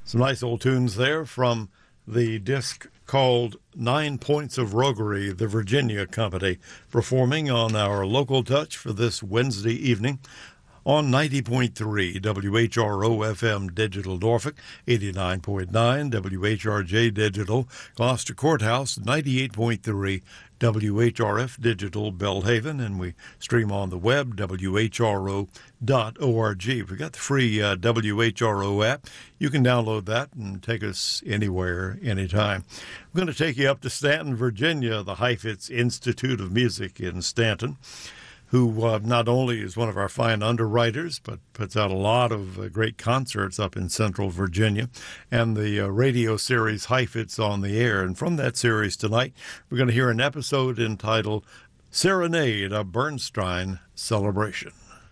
Some nice old tunes there from the disc called 9 Points of Roguery, the Virginia Company, performing on our local touch for this Wednesday evening on 90.3 WHRO FM Digital Norfolk, 89.9 WHRJ Digital Gloucester Courthouse, 98.3 WHRF Digital Belhaven, and we stream on the web, whro.org. We've got the free WHRO app. You can download that and take us anywhere, anytime. I'm going to take you up to Stanton, Virginia, the Heifetz Institute of Music in Stanton, who not only is one of our fine underwriters, but puts out a lot of great concerts up in Central Virginia, and the radio series Heifetz on the Air. And from that series tonight, we're going to hear an episode entitled Serenade, a Bernstein Celebration.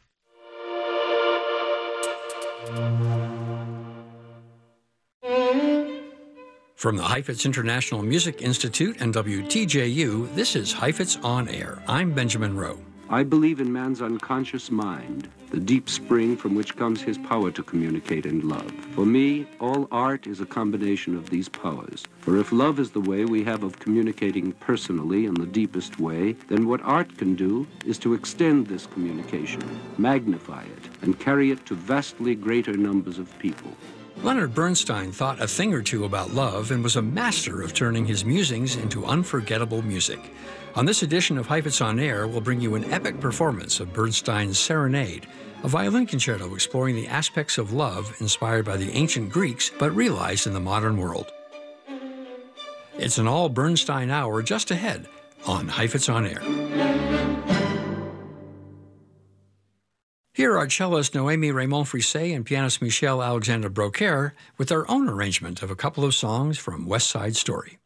From the Heifetz International Music Institute and WTJU, this is Heifetz on Air. I'm Benjamin Rowe. I believe in man's unconscious mind, the deep spring from which comes his power to communicate and love. For me, all art is a combination of these powers. For if love is the way we have of communicating personally in the deepest way, then what art can do is to extend this communication, magnify it, and carry it to vastly greater numbers of people. Leonard Bernstein thought a thing or two about love and was a master of turning his musings into unforgettable music. On this edition of Heifetz on Air, we'll bring you an epic performance of Bernstein's Serenade, a violin concerto exploring the aspects of love inspired by the ancient Greeks but realized in the modern world. It's an all Bernstein hour just ahead on Heifetz on Air. Here are cellist Noémie Raymond-Frisset and pianist Michel Alexander Brocaire with their own arrangement of a couple of songs from West Side Story.